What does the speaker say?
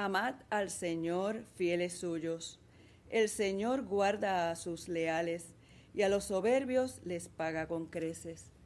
Amad al Señor, fieles suyos. El Señor guarda a sus leales y a los soberbios les paga con creces.